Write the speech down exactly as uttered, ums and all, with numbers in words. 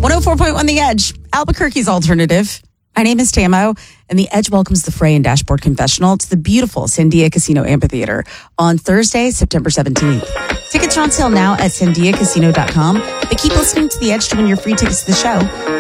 one oh four point one The Edge, Albuquerque's alternative. My name is Tamo, and The Edge welcomes the Fray and Dashboard Confessional to the beautiful Sandia Casino Amphitheater on Thursday, September seventeenth. Tickets are on sale now at sandia casino dot com, but keep listening to The Edge to win your free tickets to the show.